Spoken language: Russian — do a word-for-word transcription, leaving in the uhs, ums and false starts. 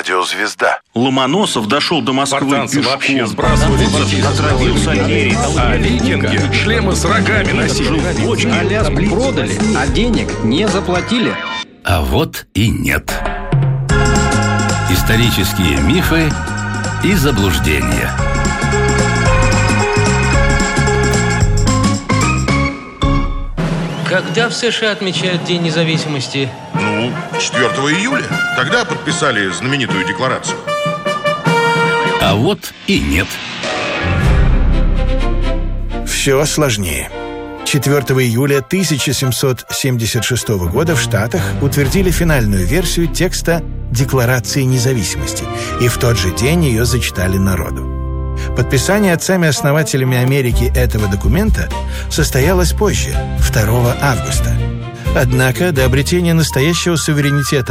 радиозвезда. Ломоносов дошел до Москвы Спартанцы пешком. вообще сбрасывали детей со Отравил скалы. Сальери, А викинги шлемы с рогами носили. Аляску продали, а денег не заплатили. А вот и нет. Исторические мифы и заблуждения. Когда в США отмечают День независимости? Ну, четвёртого июля. Тогда подписали знаменитую декларацию. А вот и нет. Все сложнее. четвёртого июля тысяча семьсот семьдесят шестого года в Штатах утвердили финальную версию текста Декларации независимости, и в тот же день ее зачитали народу. Подписание отцами-основателями Америки этого документа состоялось позже, второго августа. Однако до обретения настоящего суверенитета